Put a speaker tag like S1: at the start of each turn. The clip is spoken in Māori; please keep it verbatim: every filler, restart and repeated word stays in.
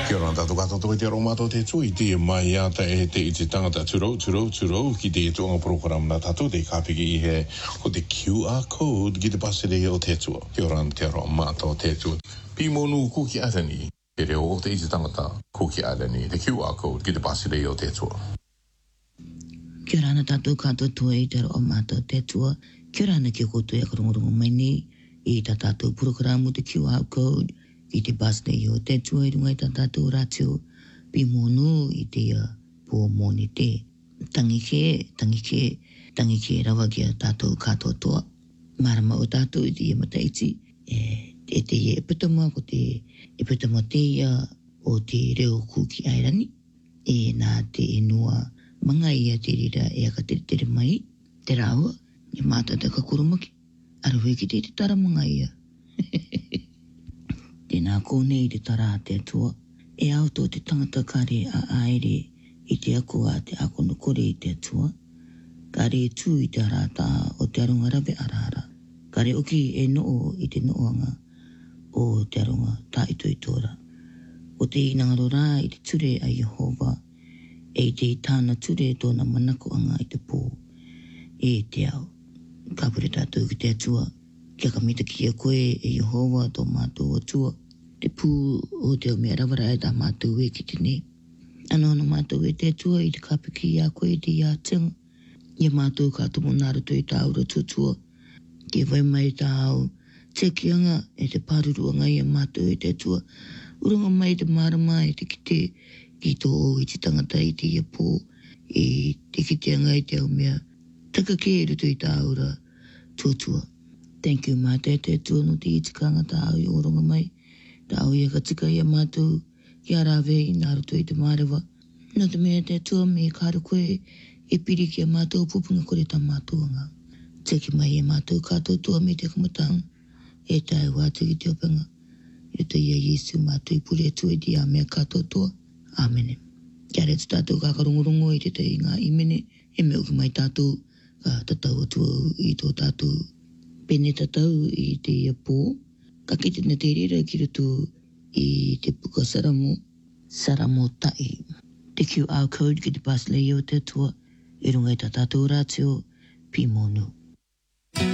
S1: Kia ora tātou katoa te aro mātou te tui te mai a te e te i te tangata turo, turo, turo ki te tuanga program na tātou te kāpiki i he ko te Q R code ki te pasere o te tua. Kia ora te aro mātou te tua. Pimonu kuki arani, e reo o te i te tangata kuki arani, te Q R code ki te pasere o te tua.
S2: Kia ora na tātou katoa tua i te aro mātou te tua. Kia ora na kia koutou e karongorungo mai ni i tā tātou programu te Q R code i te birthday o te tua i runga i tā tātou rātio pimonu i te uh, pō mōni te tangi ke, tangi ke, tangi ke rawa kia tātou katoa toa. Marama o tātou i te ia mataiti e, e te ia e putama ko te e putama te ia o te reo kuki airani e nā te enua manga ia te rira e aka tere tere mai te rāua e mātou te kakurumaki aruwe ki te te taramanga ia. Tēnā kōnei te tara te atua, e auto te tangata kare a aere i te ako a te ako no kore i te atua. Kare tū i te arata o te aronga rawe arara. Kare oki e noo i te nooanga o te aronga tā ito i tōra. O te inangaro rā i te ture a Jehova, e te tāna ture tōna manakoanga i te pō. E te au, ka pure tātou ki te atua. Kia ka mita ki a koe e Jehova tō mātou atua. Te pū o te o mea rawara e tā mātou e ki te ne. Ano ana mātou e te atua i te kapiki i a koe te i a tinga. Ia mātou ka tomo nārato i tā aura tuatua. Ke vai mai tā au te kianga e te pāruruanga i a mātou e te atua. Urunga mai te marama e te kite ki tō o i te tangata i te ia pō. E te kiteanga i te o mea. Taka ke e ruto i tā aura tuatua. Thank you mātou e te atua no te itikanga tā au i orunga mai. Tā au ia ka tika ia mātou ki a rāwe i nāruto i te mārewa. No te mea te atua me kāra koe e piri ki a mātou pupunga kore tā mātouanga. Teki mai e mātou kātou tua me te kamatang. E tai wātu ki te opanga. I te ia Yesu mātou i pure atua i te a mea kātou tua. Āmene. Kia re tu tātou kākarongorungo i te te ngā imene. E me uki mai tātou ka tatau atua i tō tātou. Pene tatau i te ia pō. Ka kite na te rira ki rutu i te puka saramo, saramo tai. Te Q R code ki te pasle i o te atua, i runga i tā tātou rātio, pimonu.